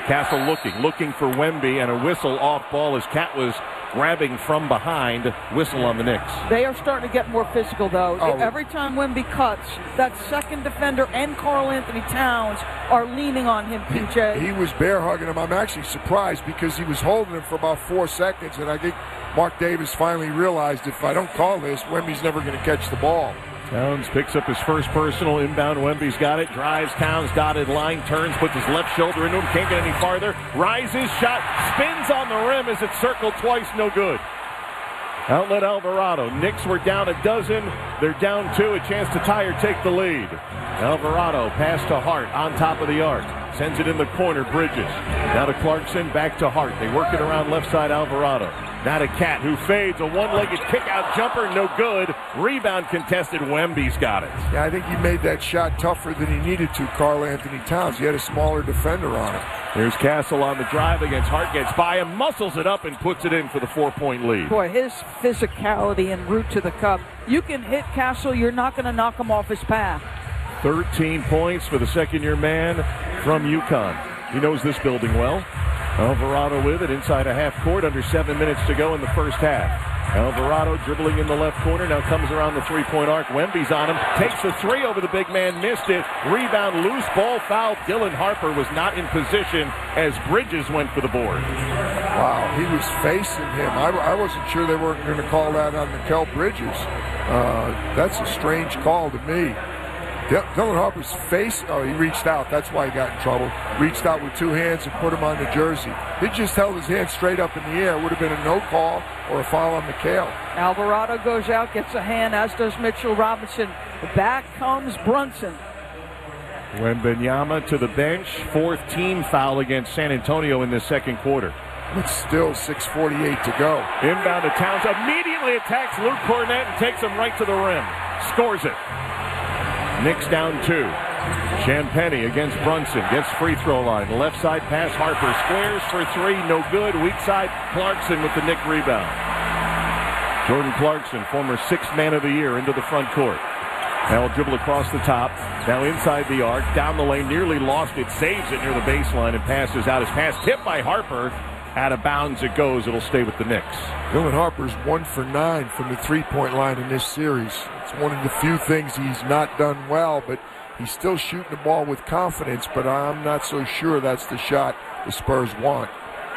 Castle looking for Wemby, and a whistle off ball as Cat was grabbing from behind. Whistle on the Knicks. They are starting to get more physical, though. Every time Wemby cuts, that second defender and Karl Anthony Towns are leaning on him, PJ. He was bear hugging him. I'm actually surprised because he was holding him for about 4 seconds, and I think Mark Davis finally realized if I don't call this, Wemby's never going to catch the ball. Towns picks up his first personal. Inbound, Wemby's got it. Drives Towns, dotted line, turns, puts his left shoulder into him. Can't get any farther. Rises, shot, spins on the rim as it circled twice. No good. Outlet Alvarado. Knicks were down a dozen. They're down 2. A chance to tie or take the lead. Alvarado pass to Hart on top of the arc. Sends it in the corner. Bridges. Now to Clarkson. Back to Hart. They work it around left side Alvarado. Now to Cat, who fades. A one-legged kick-out jumper. No good. Rebound contested. Wemby's got it. Yeah, I think he made that shot tougher than he needed to, Karl Anthony Towns. He had a smaller defender on it. Here's Castle on the drive against Hart. Gets by him, muscles it up, and puts it in for the 4-point lead. Boy, his physicality and route to the cup. You can hit Castle. You're not going to knock him off his path. 13 points for the second-year man from UConn. He knows this building well. Alvarado with it inside a half court, under 7 minutes to go in the first half. Alvarado dribbling in the left corner, now comes around the three-point arc. Wemby's on him, takes a three over the big man, missed it. Rebound, loose ball, foul. Dylan Harper was not in position as Bridges went for the board. Wow, he was facing him. I wasn't sure they weren't going to call that on Mikal Bridges. That's a strange call to me. Dylan Harper's face, he reached out. That's why he got in trouble. Reached out with 2 hands and put him on the jersey. He just held his hand straight up in the air. It would have been a no call or a foul on Mikal. Alvarado goes out, gets a hand, as does Mitchell Robinson. Back comes Brunson. Wembanyama to the bench. 4th team foul against San Antonio in this second quarter. It's still 6:48 to go. Inbound to Towns. Immediately attacks Luke Cornett and takes him right to the rim. Scores it. Knicks down 2. Champagnie against Brunson. Gets free throw line. Left side pass. Harper squares for 3. No good. Weak side. Clarkson with the Knick rebound. Jordan Clarkson, former 6th man of the year, into the front court. Now will dribble across the top. Now inside the arc. Down the lane. Nearly lost it. Saves it near the baseline and passes out. His pass tipped by Harper. Out of bounds it goes. It'll stay with the Knicks. Dylan Harper's 1 for 9 from the three-point line in this series. It's one of the few things he's not done well, but he's still shooting the ball with confidence, but I'm not so sure that's the shot the Spurs want.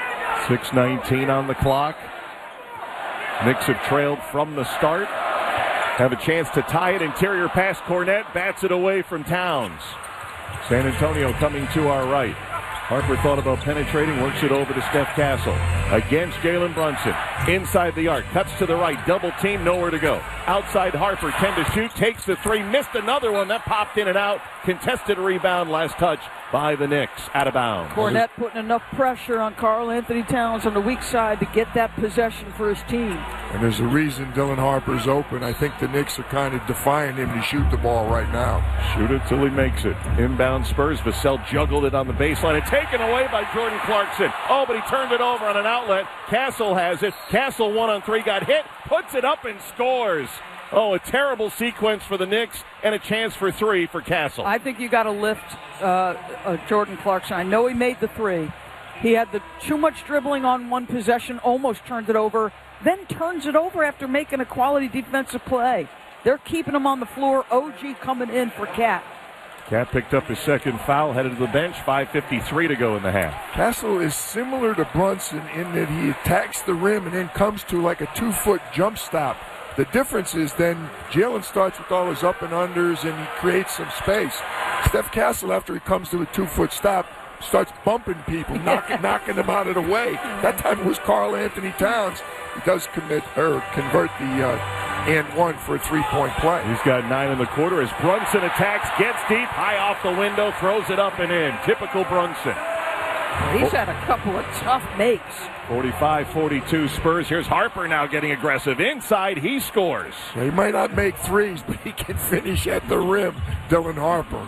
6:19 on the clock. Knicks have trailed from the start. Have a chance to tie it. Interior pass. Cornett bats it away from Towns. San Antonio coming to our right. Harper thought about penetrating, works it over to Steph Castle. Against Jalen Brunson. Inside the arc, cuts to the right, double team, nowhere to go. Outside Harper, 10 to shoot, takes the 3, missed another one. That popped in and out. Contested rebound, last touch by the Knicks, out of bounds. Cornett putting enough pressure on Karl Anthony Towns on the weak side to get that possession for his team. And there's a reason Dylan Harper's open. I think the Knicks are kind of defying him to shoot the ball right now. Shoot it till he makes it. Inbound Spurs. Vassell juggled it on the baseline and taken away by Jordan Clarkson. Oh, but he turned it over on an outlet. Castle has it. Castle 1-on-3 got hit, puts it up and scores. Oh, a terrible sequence for the Knicks and a chance for 3 for Castle. I think you got to lift Jordan Clarkson. I know he made the 3. He had too much dribbling on one possession, almost turned it over, then turns it over after making a quality defensive play. They're keeping him on the floor. OG coming in for Cat. Cat picked up his second foul, headed to the bench, 5:53 to go in the half. Castle is similar to Brunson in that he attacks the rim and then comes to like a 2-foot jump stop. The difference is then Jalen starts with all his up and unders and he creates some space. Steph Castle, after he comes to a 2-foot stop, starts bumping people, knocking them out of the way. That time it was Karl Anthony Towns. He does convert the and 1 for a 3-point play. He's got 9 in the quarter as Brunson attacks, gets deep, high off the window, throws it up and in. Typical Brunson. He's had a couple of tough makes. 45-42 Spurs. Here's Harper now getting aggressive. Inside, he scores. Yeah, he might not make threes, but he can finish at the rim, Dylan Harper.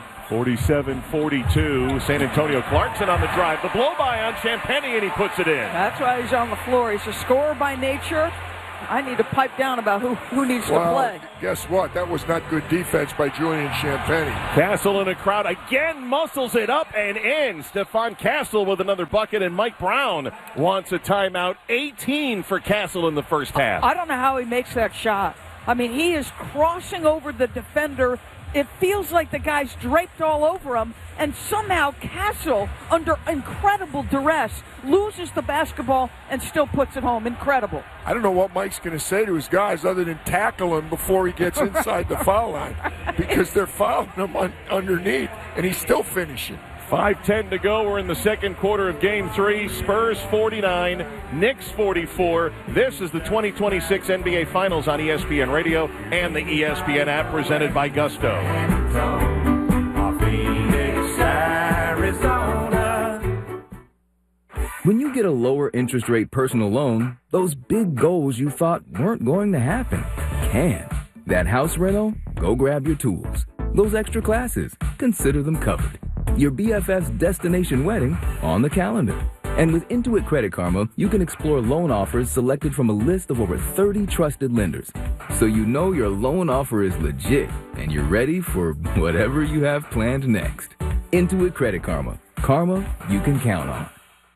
47-42. San Antonio. Clarkson on the drive. The blow-by on Champagnie, and he puts it in. That's why he's on the floor. He's a scorer by nature. I need to pipe down about who needs to play. Guess what? That was not good defense by Julian Champagny. Castle in a crowd again muscles it up and in. Stephon Castle with another bucket, and Mike Brown wants a timeout. 18 for Castle in the first half. I don't know how he makes that shot. I mean, he is crossing over the defender. It feels like the guy's draped all over him, and somehow Castle, under incredible duress, loses the basketball and still puts it home. Incredible. I don't know what Mike's going to say to his guys other than tackle him before he gets inside the foul line, because they're fouling him underneath, and he's still finishing. 5:10 to go. We're in the second quarter of Game 3. Spurs 49, Knicks 44. This is the 2026 NBA Finals on ESPN Radio and the ESPN app, presented by Gusto. When you get a lower interest rate personal loan, those big goals you thought weren't going to happen can. That house rental? Go grab your tools. Those extra classes? Consider them covered. Your BFF's destination wedding on the calendar. And with Intuit Credit Karma, you can explore loan offers selected from a list of over 30 trusted lenders. So you know your loan offer is legit and you're ready for whatever you have planned next. Intuit Credit Karma. Karma you can count on.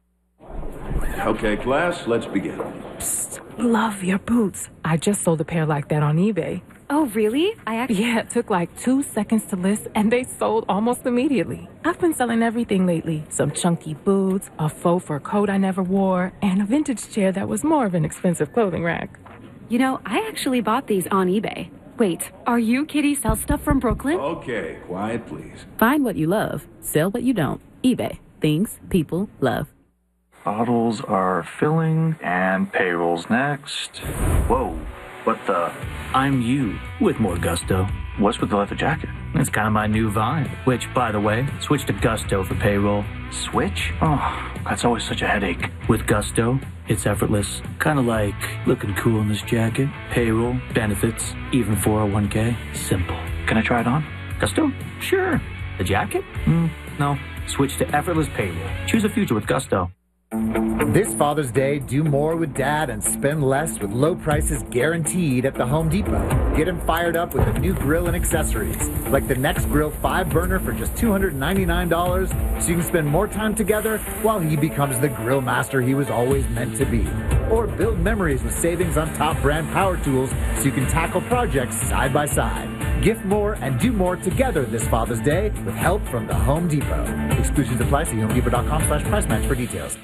Okay, class, let's begin. Psst, love your boots. I just sold a pair like that on eBay. Oh, really? Yeah, it took like 2 seconds to list, and they sold almost immediately. I've been selling everything lately. Some chunky boots, a faux fur coat I never wore, and a vintage chair that was more of an expensive clothing rack. You know, I actually bought these on eBay. Wait, are you Kitty Sell Stuff from Brooklyn? Okay, quiet, please. Find what you love, sell what you don't. eBay. Things people love. Bottles are filling, and payroll's next. Whoa, what the? I'm you with more Gusto. What's with the leather jacket? It's kind of my new vibe. Which, by the way, switch to Gusto for payroll. Switch? Oh, that's always such a headache. With Gusto, it's effortless. Kind of like looking cool in this jacket. Payroll, benefits, even 401k. Simple. Can I try it on? Gusto? Sure. The jacket? No. Switch to effortless payroll. Choose a future with Gusto. This Father's Day, do more with Dad and spend less with low prices guaranteed at the Home Depot. Get him fired up with a new grill and accessories, like the Next Grill 5-burner for just $299, so you can spend more time together while he becomes the grill master he was always meant to be. Or build memories with savings on top brand power tools so you can tackle projects side by side. Gift more and do more together this Father's Day with help from the Home Depot. Exclusions apply. See HomeDepot.com/price match for details.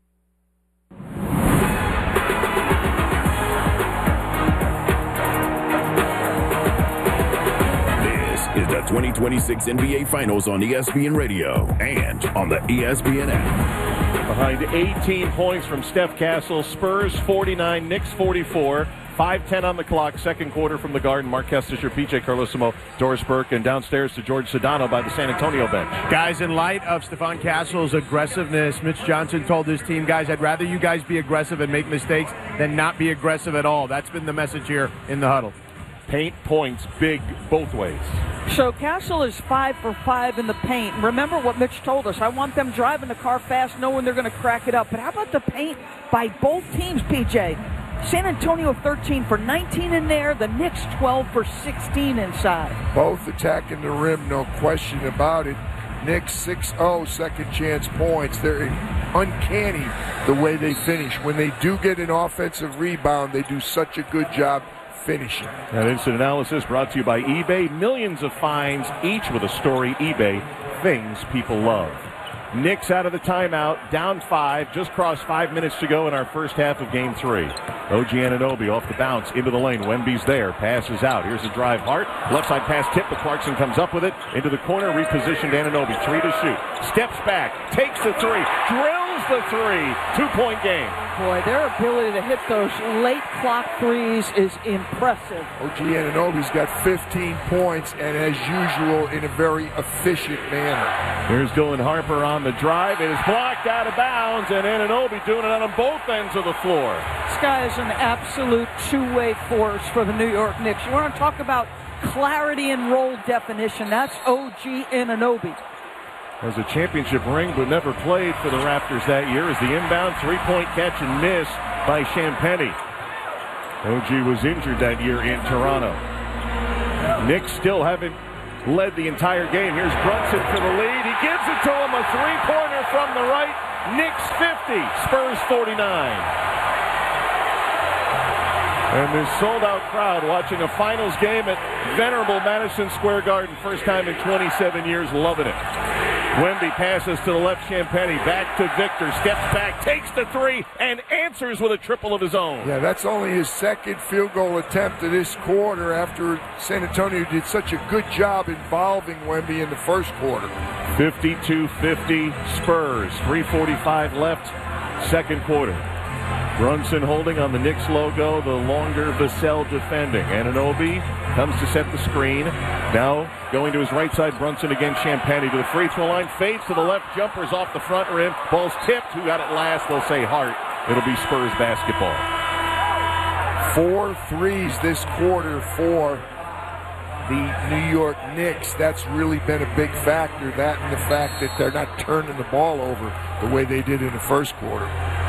Is the 2026 NBA Finals on ESPN Radio and on the ESPN app. Behind 18 points from Steph Castle, Spurs 49, Knicks 44. 5:10 on the clock, second quarter from the Garden. Mark Kestisher, PJ Carlosimo, Doris Burke, and downstairs to George Sedano by the San Antonio bench. Guys, in light of Stephon Castle's aggressiveness, Mitch Johnson told his team, guys, I'd rather you guys be aggressive and make mistakes than not be aggressive at all. That's been the message here in the huddle. Paint points big both ways. So Castle is 5 for 5 in the paint. Remember what Mitch told us. I want them driving the car fast, knowing they're going to crack it up. But how about the paint by both teams, PJ? San Antonio 13 for 19 in there. The Knicks 12 for 16 inside. Both attacking the rim, no question about it. Knicks 6-0 second chance points. They're uncanny the way they finish. When they do get an offensive rebound, they do such a good job finishing. That instant analysis brought to you by eBay. Millions of finds, each with a story. eBay, things people love. Knicks out of the timeout, down 5, just crossed 5 minutes to go in our first half of Game 3. OG Anunoby off the bounce into the lane. Wemby's there, passes out. Here's a drive, Hart. Left side pass tip, but Clarkson comes up with it. Into the corner, repositioned Anunoby. 3 to shoot. Steps back, takes the 3, drills the 3. 2-point game. Boy, their ability to hit those late clock threes is impressive. OG Anunoby's got 15 points, and as usual, in a very efficient manner. Here's Dylan Harper on the drive. It is blocked out of bounds, and Anunoby doing it on both ends of the floor. This guy is an absolute two-way force for the New York Knicks. You want to talk about clarity and role definition. That's OG Anunoby. Has a championship ring but never played for the Raptors that year as the inbound three-point catch and miss by Champagny. OG was injured that year in Toronto. Knicks still haven't led the entire game. Here's Brunson for the lead. He gives it to him, a three-pointer from the right. Knicks 50, Spurs 49. And this sold-out crowd watching a finals game at venerable Madison Square Garden. First time in 27 years, loving it. Wemby passes to the left, Champagnie. Back to Victor. Steps back, takes the three, and answers with a triple of his own. Yeah, that's only his second field goal attempt of this quarter after San Antonio did such a good job involving Wemby in the first quarter. 52-50 Spurs. 3:45 left, second quarter. Brunson holding on the Knicks logo, the longer Vassell defending. Anunoby comes to set the screen. Now going to his right side, Brunson against Champagnie to the free throw line. Fades to the left, jumpers off the front rim. Ball's tipped. Who got it last? They'll say Hart. It'll be Spurs basketball. 4 threes this quarter for the New York Knicks. That's really been a big factor. That and the fact that they're not turning the ball over the way they did in the first quarter.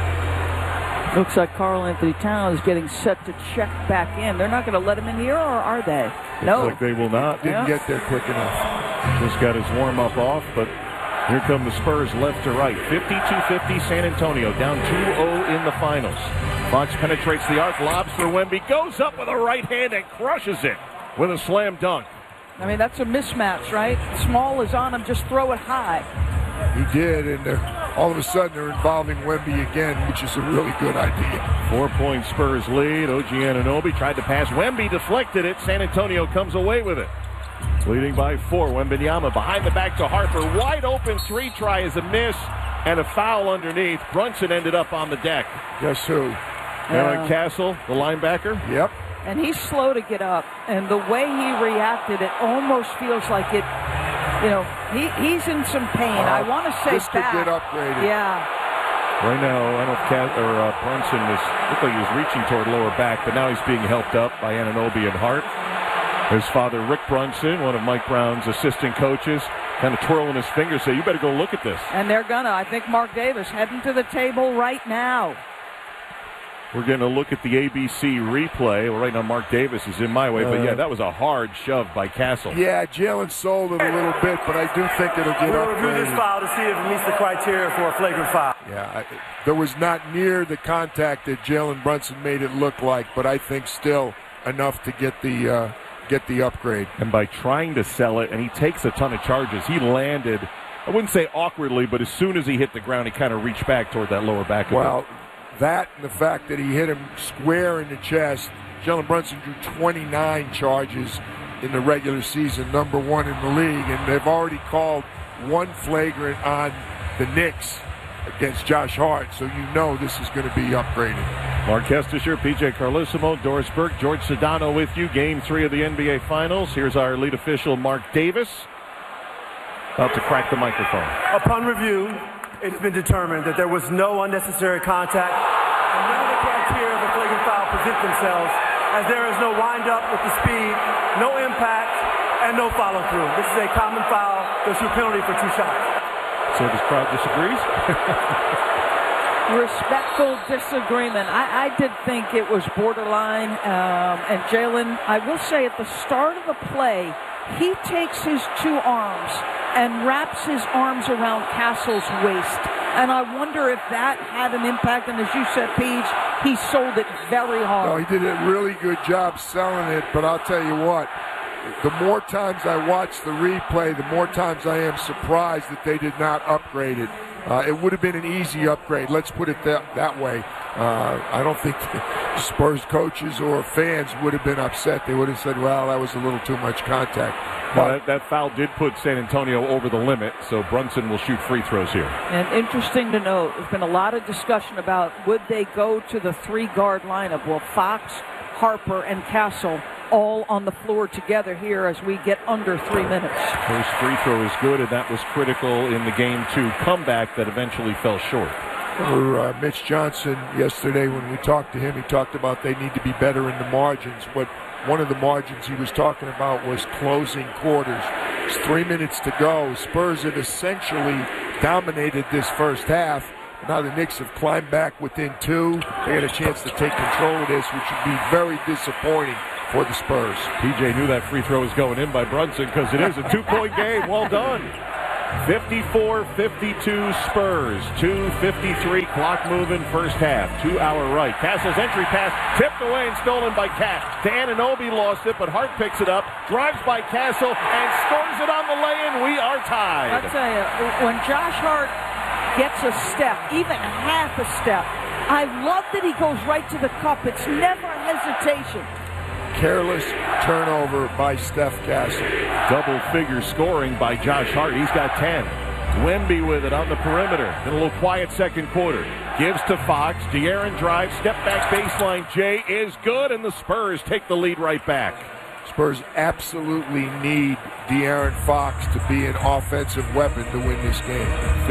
Looks like Karl Anthony Towns is getting set to check back in. They're not going to let him in here, or are they? No. Looks like they will not. Didn't get there quick enough. Just got his warm-up off, but here come the Spurs left to right. 52-50 San Antonio, down 2-0 in the finals. Fox penetrates the arc, lobs for Wemby, goes up with a right hand and crushes it with a slam dunk. I mean, that's a mismatch, right? Small is on him, just throw it high. He did, and all of a sudden they're involving Wemby again, which is a really good idea. 4-point Spurs lead. OG Anunoby tried to pass. Wemby deflected it. San Antonio comes away with it. Leading by 4. Wembanyama behind the back to Harper. Wide open three try is a miss and a foul underneath. Brunson ended up on the deck. Guess who? Aaron Castle, the linebacker. Yep. And he's slow to get up. And the way he reacted, it almost feels like it, you know, he's in some pain. I want to say this could get upgraded. Yeah. Right now, I don't know if Brunson looked like he was reaching toward lower back, but now he's being helped up by Anunoby and Hart. His father, Rick Brunson, one of Mike Brown's assistant coaches, kind of twirling his fingers, say, you better go look at this. And they're gonna. I think Mark Davis heading to the table right now. We're going to look at the ABC replay. Well, right now Mark Davis is in my way, but yeah, that was a hard shove by Castle. Yeah, Jalen sold it a little bit, but I do think it'll get We'll upgraded. review this foul to see if it meets the criteria for a flagrant foul. Yeah, there was not near the contact that Jalen Brunson made it look like, but I think still enough to get the upgrade. And by trying to sell it, and he takes a ton of charges, he landed, I wouldn't say awkwardly, but as soon as he hit the ground, he kind of reached back toward that lower back. Well, that and the fact that he hit him square in the chest. Jalen Brunson drew 29 charges in the regular season, #1 in the league, and they've already called one flagrant on the Knicks against Josh Hart, so you know this is going to be upgraded. Mark Kestisher, PJ Carlesimo, Doris Burke, George Sedano with you. Game 3 of the NBA Finals. Here's our lead official, Mark Davis, about to crack the microphone. Upon review, it's been determined that there was no unnecessary contact and none of the criteria of a flagrant foul present themselves, as there is no wind-up with the speed, no impact, and no follow-through. This is a common foul. There's a penalty for 2 shots. So this crowd disagrees? Respectful disagreement. I did think it was borderline. And Jalen, I will say at the start of the play, he takes his 2 arms and wraps his arms around Castle's waist. And I wonder if that had an impact. And as you said, Paige, he sold it very hard. No, he did a really good job selling it, but I'll tell you what, the more times I watch the replay, the more times I am surprised that they did not upgrade it. It would have been an easy upgrade. Let's put it that way. I don't think Spurs coaches or fans would have been upset. They would have said, well, that was a little too much contact. But that foul did put San Antonio over the limit, so Brunson will shoot free throws here. And interesting to note, there's been a lot of discussion about would they go to the 3-guard lineup. Well, Fox, Harper, and Castle all on the floor together here as we get under 3 minutes. First free throw is good, and that was critical in the Game 2 comeback that eventually fell short. For Mitch Johnson yesterday, when we talked to him, he talked about they need to be better in the margins. But one of the margins he was talking about was closing quarters. It's 3 minutes to go. Spurs have essentially dominated this first half, Now the Knicks have climbed back within 2. They had a chance to take control of this, which would be very disappointing for the Spurs. PJ knew that free throw was going in by Brunson because it is a 2-point game. Well done. 54-52 Spurs. 2:53 clock moving first half. 2-hour right. Castle's entry pass tipped away and stolen by Cat. To Anunoby, lost it, but Hart picks it up, drives by Castle, and scores it on the lay-in. We are tied. I'll tell you, when Josh Hart gets a step, even half a step, I love that he goes right to the cup. It's never hesitation. Careless turnover by Steph Castle. Double-figure scoring by Josh Hart. He's got 10. Wemby with it on the perimeter. In a little quiet second quarter. Gives to Fox. De'Aaron drives. Step back baseline. Jay is good, and the Spurs take the lead right back. Spurs absolutely need De'Aaron Fox to be an offensive weapon to win this game.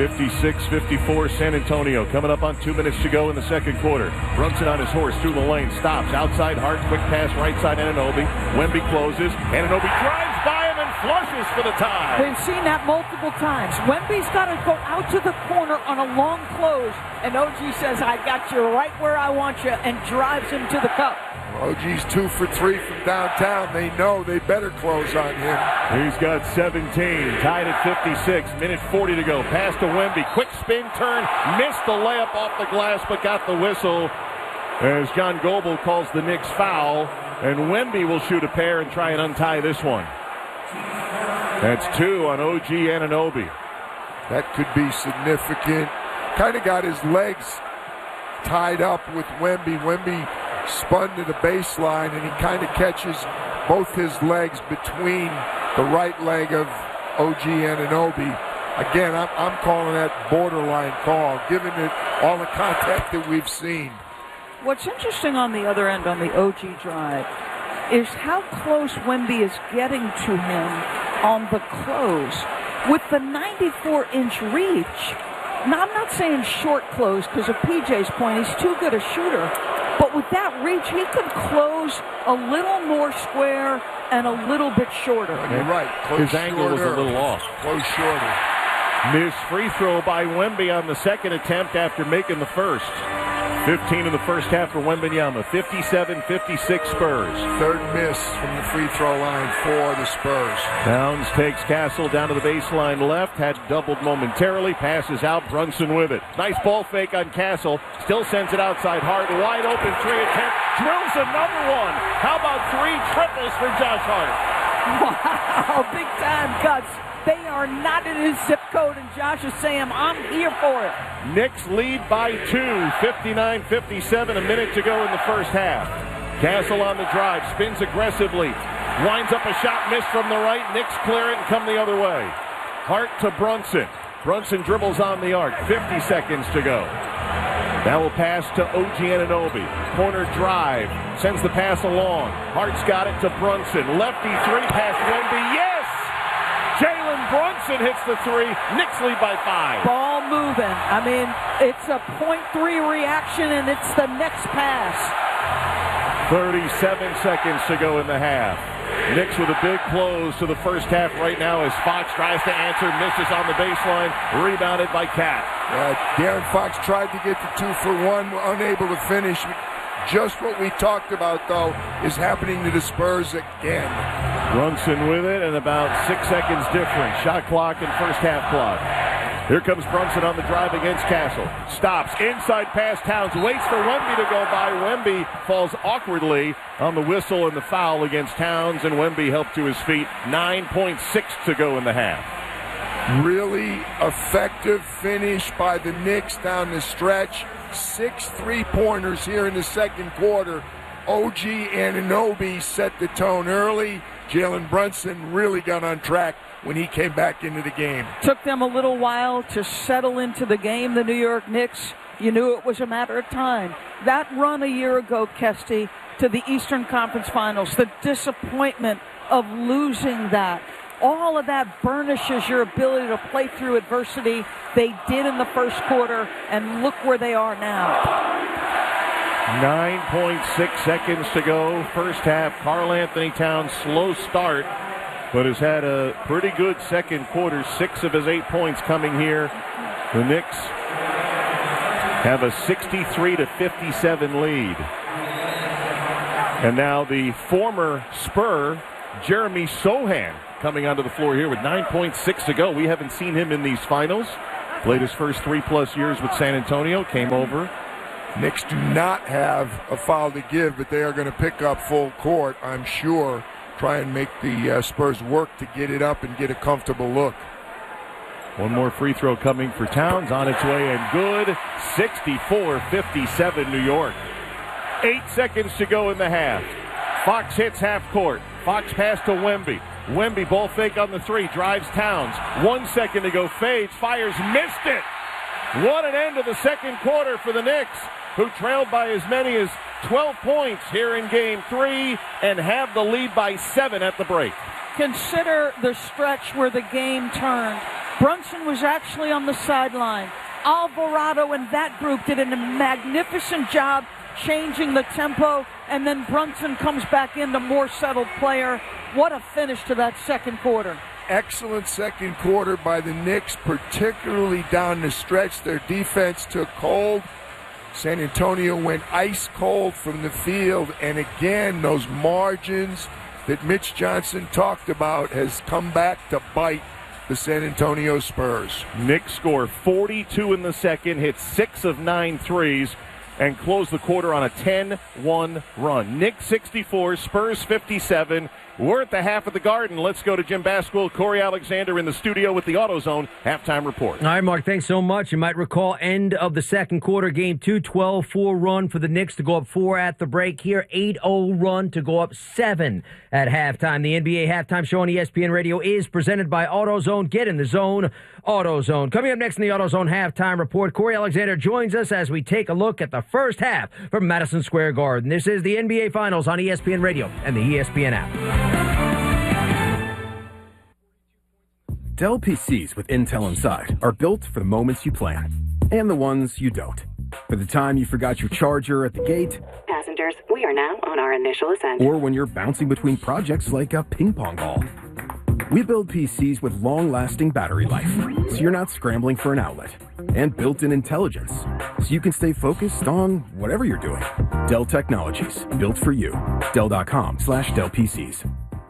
56-54 San Antonio. Coming up on 2 minutes to go in the second quarter. Brunson on his horse through the lane. Stops. Outside Hart. Quick pass right side Anunoby. Wemby closes. Anunoby drives by him and flushes for the tie. We've seen that multiple times. Wemby's got to go out to the corner on a long close, and OG says, I got you right where I want you, and drives him to the cup. OG's 2 for 3 from downtown. They know they better close on him. He's got 17, tied at 56, minute 40 to go. Pass to Wemby, quick spin turn, missed the layup off the glass, but got the whistle as John Goble calls the Knicks foul, and Wemby will shoot a pair and try and untie this one. That's 2 on OG Anunoby. That could be significant. Kind of got his legs tied up with Wemby. Wemby spun to the baseline, and he kind of catches both his legs between the right leg of OG Anunoby. Again, I'm calling that borderline call, given it all the contact that we've seen. What's interesting on the other end, on the OG drive, is how close Wemby is getting to him on the close. With the 94-inch reach, now I'm not saying short close because of PJ's point, he's too good a shooter. But with that reach, he could close a little more square and a little bit shorter. You're right. Close his angle was a little off. Close shorter. Missed free throw by Wemby on the second attempt after making the first. 15 in the first half for Wembanyama. 57-56 Spurs. Third miss from the free throw line for the Spurs. Towns takes Castle down to the baseline left. Had doubled momentarily. Passes out. Brunson with it. Nice ball fake on Castle. Still sends it outside Hart. Wide open 3 attempt. Drills another one. How about 3 triples for Josh Hart? Wow. Big time guts. They are not in his zip code, and Josh is saying, I'm here for it. Knicks lead by 2, 59-57, a minute to go in the first half. Castle on the drive, spins aggressively, winds up a shot missed from the right. Knicks clear it and come the other way. Hart to Brunson. Brunson dribbles on the arc, 50 seconds to go. That will pass to OG Anunoby. Corner drive, sends the pass along. Hart's got it to Brunson. Lefty 3 pass Wemby, yes! Jalen Brunson hits the 3. Knicks lead by 5. Ball moving. I mean, it's a .3 reaction, and it's the next pass. 37 seconds to go in the half. Knicks with a big close to the first half right now as Fox tries to answer, misses on the baseline, rebounded by Cat. De'Aaron Fox tried to get the 2 for 1, unable to finish. Just what we talked about, though, is happening to the Spurs again. Brunson with it, and about 6 seconds difference. Shot clock and first half clock. Here comes Brunson on the drive against Castle. Stops, inside pass, Towns waits for Wemby to go by. Wemby falls awkwardly on the whistle and the foul against Towns, and Wemby helped to his feet. 9.6 to go in the half. Really effective finish by the Knicks down the stretch. 6 3-pointers here in the second quarter. OG Anunoby set the tone early. Jalen Brunson really got on track when he came back into the game. Took them a little while to settle into the game, the New York Knicks. You knew it was a matter of time. That run a year ago, Kesty, to the Eastern Conference Finals, the disappointment of losing that. All of that burnishes your ability to play through adversity. They did in the first quarter, and look where they are now. 9.6 seconds to go. First half, Karl Anthony Towns, slow start, but has had a pretty good second quarter. 6 of his 8 points coming here. The Knicks have a 63-57 lead. And now the former Spur, Jeremy Sohan, coming onto the floor here with 9.6 to go. We haven't seen him in these finals. Played his first 3+ years with San Antonio, came over. Knicks do not have a foul to give, but they are going to pick up full court, I'm sure. Try and make the Spurs work to get it up and get a comfortable look. One more free throw coming for Towns, on its way and good. 64-57 New York. 8 seconds to go in the half. Fox hits half court. Fox pass to Wemby. Wemby ball fake on the 3, drives Towns. 1 second to go, fades, fires, missed it. What an end to the second quarter for the Knicks, who trailed by as many as 12 points here in Game 3 and have the lead by 7 at the break. Consider the stretch where the game turned. Brunson was actually on the sideline. Alvarado and that group did a magnificent job changing the tempo, and then Brunson comes back in, the more settled player. What a finish to that second quarter. Excellent second quarter by the Knicks, particularly down the stretch. Their defense took hold. San Antonio went ice cold from the field, and again, those margins that Mitch Johnson talked about has come back to bite the San Antonio Spurs. Knicks score 42 in the second, hit 6 of 9 threes, and close the quarter on a 10-1 run. Knicks 64, Spurs 57. We're at the half of the Garden. Let's go to Jim Basquill, Corey Alexander in the studio with the AutoZone halftime report. All right, Mark, thanks so much. You might recall end of the second quarter, Game 2, 12-4 run for the Knicks to go up 4 at the break here. 8-0 run to go up 7 at halftime. The NBA halftime show on ESPN Radio is presented by AutoZone. Get in the zone, AutoZone. Coming up next in the AutoZone halftime report, Corey Alexander joins us as we take a look at the first half from Madison Square Garden. This is the NBA Finals on ESPN Radio and the ESPN app. Dell PCs with Intel inside are built for the moments you plan and the ones you don't. For the time you forgot your charger at the gate. Passengers, we are now on our initial ascent. Or when you're bouncing between projects like a ping pong ball. We build PCs with long-lasting battery life, so you're not scrambling for an outlet. And built-in intelligence, so you can stay focused on whatever you're doing. Dell Technologies, built for you. Dell.com/Dell PCs.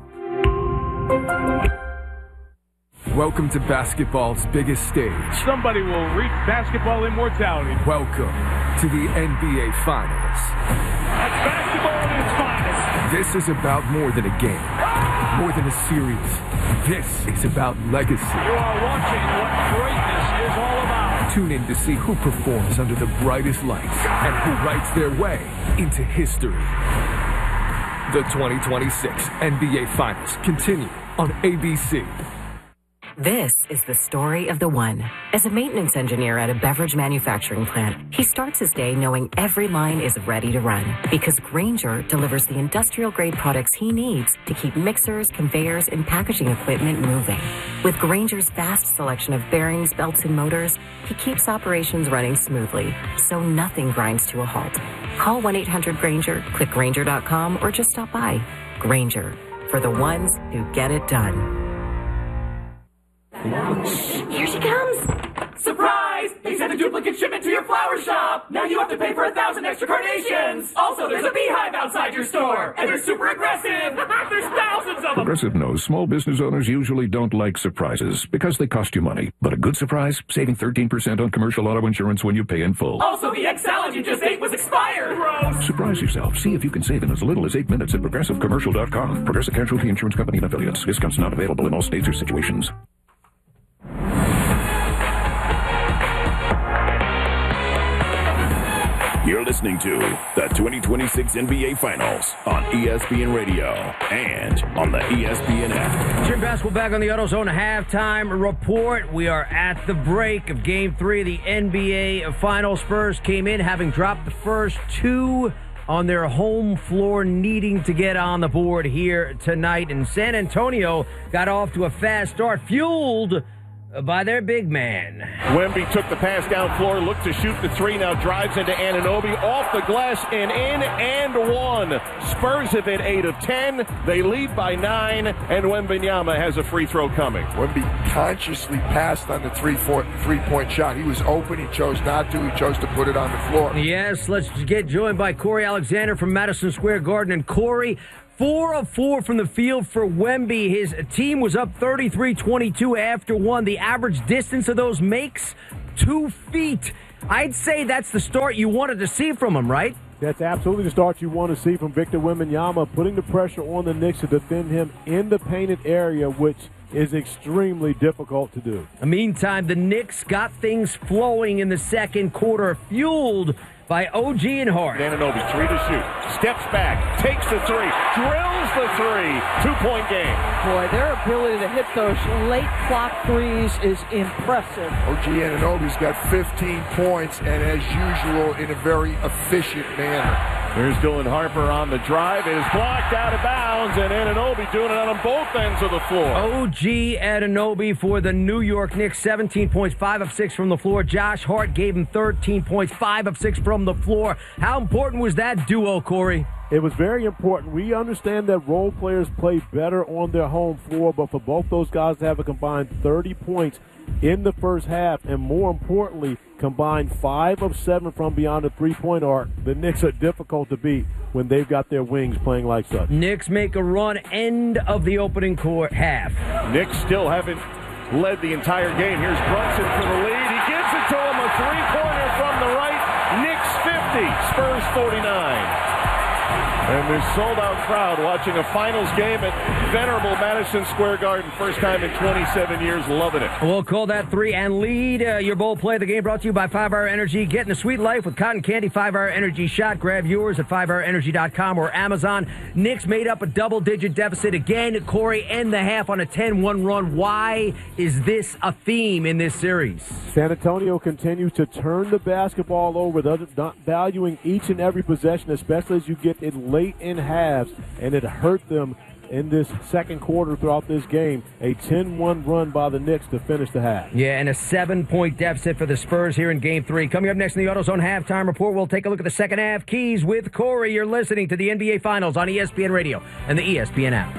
Welcome to basketball's biggest stage. Somebody will reach basketball immortality. Welcome to the NBA Finals. That's basketball at its finest. This is about more than a game, more than a series. This is about legacy. You are watching what greatness is all about. Tune in to see who performs under the brightest lights and who writes their way into history. The 2026 NBA Finals continue on ABC. This is the story of the one. As a maintenance engineer at a beverage manufacturing plant, he starts his day knowing every line is ready to run because Grainger delivers the industrial-grade products he needs to keep mixers, conveyors, and packaging equipment moving. With Grainger's vast selection of bearings, belts, and motors, he keeps operations running smoothly, so nothing grinds to a halt. Call 1-800-GRAINGER, click Grainger.com, or just stop by. Grainger, for the ones who get it done. Here she comes! Surprise! They sent a duplicate shipment to your flower shop! Now you have to pay for 1,000 extra carnations! Also, there's a beehive outside your store! And they're super aggressive! There's thousands of them! Progressive knows small business owners usually don't like surprises because they cost you money. But a good surprise, saving 13% on commercial auto insurance when you pay in full. Also, the egg salad you just ate was expired! Gross! Surprise yourself. See if you can save in as little as 8 minutes at ProgressiveCommercial.com. Progressive Casualty Insurance Company and Affiliates. Discounts not available in all states or situations. You're listening to the 2026 NBA Finals on ESPN Radio and on the ESPN app. Jim Basquill back on the AutoZone halftime report. We are at the break of Game 3 of the NBA Finals. Spurs came in having dropped the first 2 on their home floor, needing to get on the board here tonight. And San Antonio got off to a fast start, fueled by their big man. Wemby took the pass down floor, looked to shoot the 3, now drives into Anunoby, off the glass and in and 1. Spurs have hit 8 of 10. They lead by 9, and Wembanyama has a free throw coming. Wemby consciously passed on the three-point shot. He was open. He chose not to. He chose to put it on the floor. Yes, let's get joined by Corey Alexander from Madison Square Garden. And Corey, 4 of 4 from the field for Wemby. His team was up 33-22 after one. The average distance of those makes 2 feet. I'd say that's the start you wanted to see from him, right? That's absolutely the start you want to see from Victor Wembanyama, putting the pressure on the Knicks to defend him in the painted area, which is extremely difficult to do. In the meantime, the Knicks got things flowing in the second quarter, fueled by OG and Hart. Anunoby, 3 to shoot. Steps back, takes the 3, drills the 3. 2-point game. Boy, their ability to hit those late clock threes is impressive. OG Anunoby's got 15 points, and as usual, in a very efficient manner. There's Dylan Harper on the drive. It is blocked out of bounds, and Anunoby doing it on both ends of the floor. OG Anunoby for the New York Knicks, 17 points, 5 of 6 from the floor. Josh Hart gave him 13 points, 5 of 6 from the floor. How important was that duo, Corey? It was very important. We understand that role players play better on their home floor, but for both those guys to have a combined 30 points in the first half, and more importantly, combined 5 of 7 from beyond the three-point arc, the Knicks are difficult to beat when they've got their wings playing like such. Knicks make a run, end of the opening half. Knicks still haven't led the entire game. Here's Brunson for the lead. He gives it to him, a three-pointer from the right. Knicks 50, Spurs 49. And this sold-out crowd watching a finals game at venerable Madison Square Garden. First time in 27 years, loving it. We'll call that 3 and lead. Your bold play of the game brought to you by 5-Hour Energy. Getting the sweet life with Cotton Candy 5-Hour Energy shot. Grab yours at 5hourenergy.com or Amazon. Knicks made up a double-digit deficit again. Corey, end the half on a 10-1 run. Why is this a theme in this series? San Antonio continues to turn the basketball over, not valuing each and every possession, especially as you get it late in halves, and it hurt them in this second quarter throughout this game. A 10-1 run by the Knicks to finish the half. Yeah, and a 7-point deficit for the Spurs here in Game 3. Coming up next in the AutoZone Halftime Report, we'll take a look at the second half keys with Corey. You're listening to the NBA Finals on ESPN Radio and the ESPN app.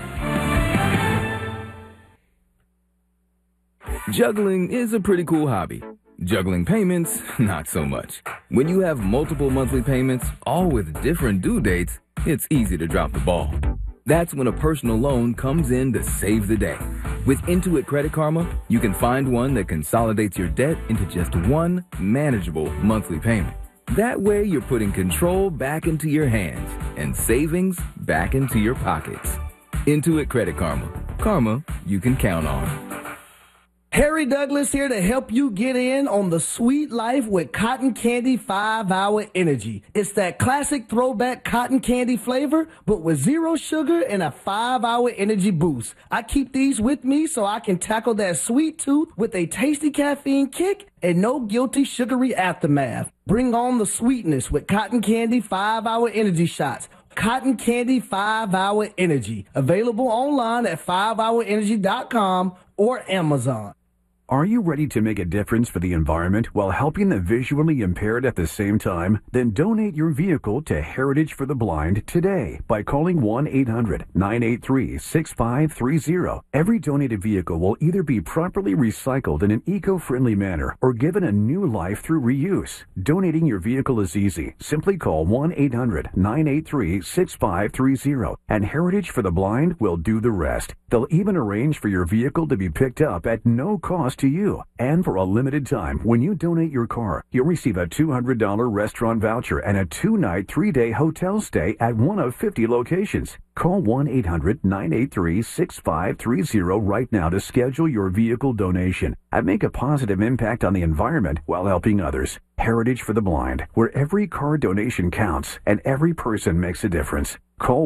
Juggling is a pretty cool hobby. Juggling payments, not so much. When you have multiple monthly payments, all with different due dates, it's easy to drop the ball. That's when a personal loan comes in to save the day. With Intuit Credit Karma, you can find one that consolidates your debt into just one manageable monthly payment. That way, you're putting control back into your hands and savings back into your pockets. Intuit Credit Karma. Karma you can count on. Harry Douglas here to help you get in on the sweet life with Cotton Candy 5-Hour Energy. It's that classic throwback cotton candy flavor, but with 0 sugar and a 5-hour energy boost. I keep these with me so I can tackle that sweet tooth with a tasty caffeine kick and no guilty sugary aftermath. Bring on the sweetness with Cotton Candy 5-Hour Energy shots. Cotton Candy 5-Hour Energy. Available online at 5hourenergy.com or Amazon. Are you ready to make a difference for the environment while helping the visually impaired at the same time? Then donate your vehicle to Heritage for the Blind today by calling 1-800-983-6530. Every donated vehicle will either be properly recycled in an eco-friendly manner or given a new life through reuse. Donating your vehicle is easy. Simply call 1-800-983-6530 and Heritage for the Blind will do the rest. They'll even arrange for your vehicle to be picked up at no cost to you. And for a limited time, when you donate your car, you'll receive a $200 restaurant voucher and a 2-night, 3-day hotel stay at one of 50 locations. Call 1-800-983-6530 right now to schedule your vehicle donation and make a positive impact on the environment while helping others. Heritage for the Blind, where every car donation counts and every person makes a difference. Call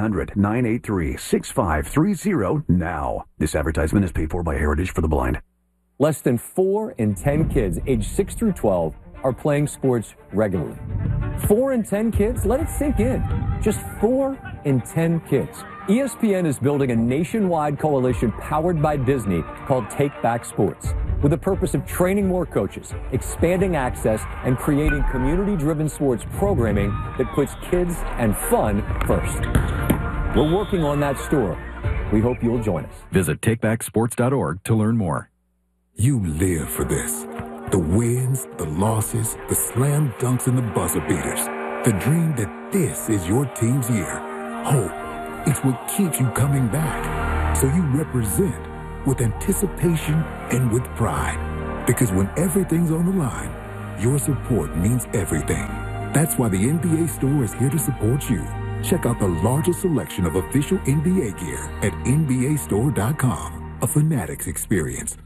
1-800-983-6530 now. This advertisement is paid for by Heritage for the Blind. Less than 4 in 10 kids aged 6 through 12 are playing sports regularly. 4 in 10 kids? Let it sink in. Just 4 in 10 kids. ESPN is building a nationwide coalition powered by Disney called Take Back Sports, with the purpose of training more coaches, expanding access, and creating community-driven sports programming that puts kids and fun first. We're working on that story. We hope you'll join us. Visit takebacksports.org to learn more. You live for this. The wins, the losses, the slam dunks, and the buzzer beaters. The dream that this is your team's year. Hope. It's what keeps you coming back. So you represent with anticipation and with pride. Because when everything's on the line, your support means everything. That's why the NBA Store is here to support you. Check out the largest selection of official NBA gear at NBAstore.com. A Fanatics experience.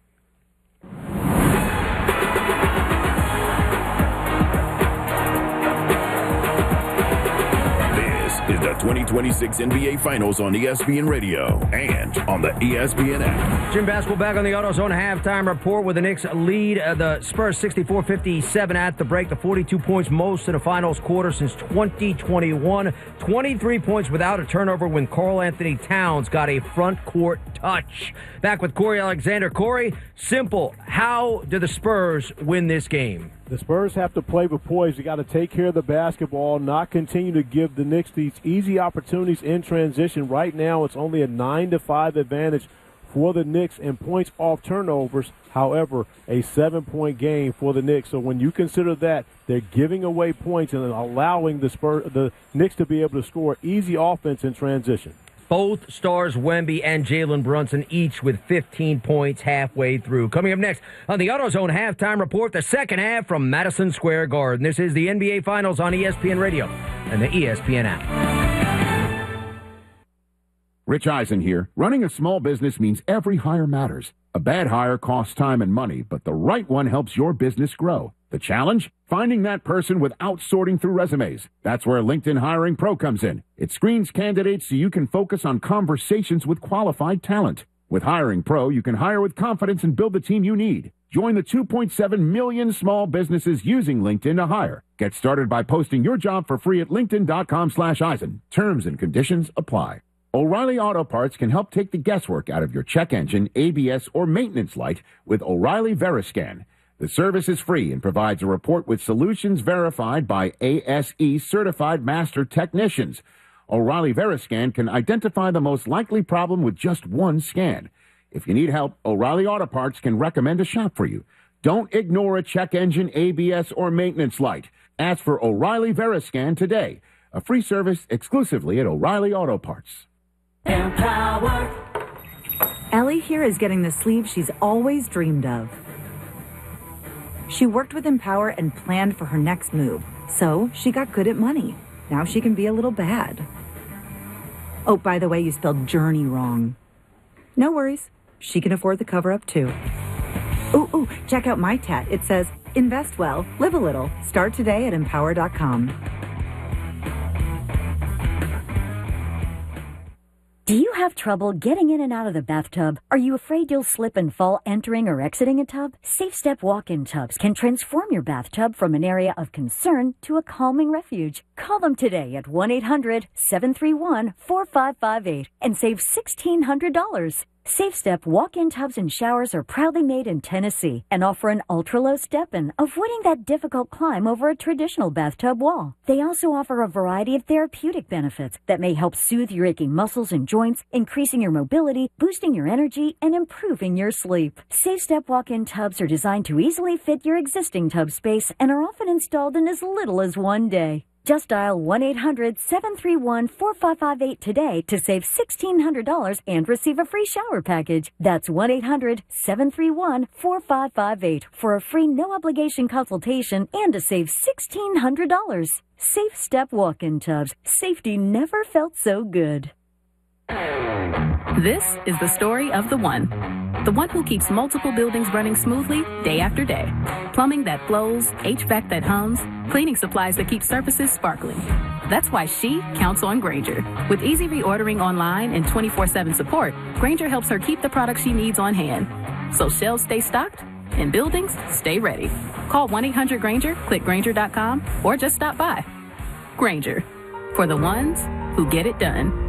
Is the 2026 NBA Finals on ESPN Radio and on the ESPN app. Jim Bass will back on the AutoZone halftime report with the Knicks lead. The Spurs 64-57 at the break. The 42 points most in a finals quarter since 2021. 23 points without a turnover when Karl Anthony Towns got a front court touch. Back with Corey Alexander. Corey, simple. How do the Spurs win this game? The Spurs have to play with poise. You got to take care of the basketball, not continue to give the Knicks these easy opportunities in transition. Right now, it's only a 9-5 advantage for the Knicks in points off turnovers. However, a 7-point game for the Knicks. So when you consider that, they're giving away points and allowing the Knicks to be able to score easy offense in transition. Both stars, Wemby and Jalen Brunson, each with 15 points halfway through. Coming up next on the AutoZone halftime report, the second half from Madison Square Garden. This is the NBA Finals on ESPN Radio and the ESPN app. Rich Eisen here. Running a small business means every hire matters. A bad hire costs time and money, but the right one helps your business grow. The challenge? Finding that person without sorting through resumes. That's where LinkedIn Hiring Pro comes in. It screens candidates so you can focus on conversations with qualified talent. With Hiring Pro, you can hire with confidence and build the team you need. Join the 2.7 million small businesses using LinkedIn to hire. Get started by posting your job for free at linkedin.com/Eisen. Terms and conditions apply. O'Reilly Auto Parts can help take the guesswork out of your check engine, ABS, or maintenance light with O'Reilly Veriscan. The service is free and provides a report with solutions verified by ASE certified master technicians. O'Reilly Veriscan can identify the most likely problem with just one scan. If you need help, O'Reilly Auto Parts can recommend a shop for you. Don't ignore a check engine, ABS, or maintenance light. Ask for O'Reilly Veriscan today. A free service exclusively at O'Reilly Auto Parts. Empower. Ellie here is getting the sleeve she's always dreamed of. She worked with Empower and planned for her next move, so she got good at money. Now she can be a little bad. Oh, by the way, you spelled journey wrong. No worries. She can afford the cover-up, too. Ooh, check out my tat. It says, invest well, live a little. Start today at empower.com. Do you have trouble getting in and out of the bathtub? Are you afraid you'll slip and fall entering or exiting a tub? Safe Step walk-in tubs can transform your bathtub from an area of concern to a calming refuge. Call them today at 1-800-731-4558 and save $1,600. Safe Step walk-in tubs and showers are proudly made in Tennessee and offer an ultra-low step-in, avoiding that difficult climb over a traditional bathtub wall. They also offer a variety of therapeutic benefits that may help soothe your aching muscles and joints, increasing your mobility, boosting your energy, and improving your sleep. Safe Step walk-in tubs are designed to easily fit your existing tub space and are often installed in as little as one day. Just dial 1-800-731-4558 today to save $1,600 and receive a free shower package. That's 1-800-731-4558 for a free no-obligation consultation and to save $1,600. Safe Step walk-in tubs. Safety never felt so good. This is the story of the one who keeps multiple buildings running smoothly day after day. Plumbing that flows, HVAC that hums, cleaning supplies that keep surfaces sparkling. That's why she counts on Grainger. With easy reordering online and 24/7 support, Grainger helps her keep the products she needs on hand. So shelves stay stocked and buildings stay ready. Call 1-800-GRAINGER, click Grainger.com, or just stop by. Grainger, for the ones who get it done.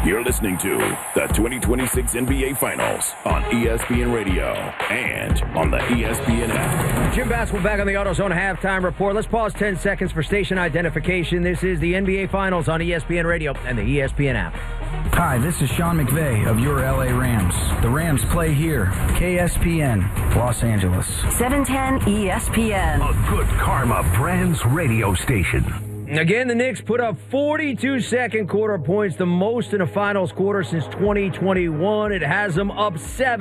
You're listening to the 2026 NBA Finals on ESPN Radio and on the ESPN app. Jim Bass back on the AutoZone halftime report. Let's pause 10 seconds for station identification. This is the NBA Finals on ESPN Radio and the ESPN app. Hi, this is Sean McVay of your LA Rams. The Rams play here, KSPN, Los Angeles. 710 ESPN. A good karma brands radio station. Again, the Knicks put up 42 second quarter points, the most in a finals quarter since 2021. It has them up 7.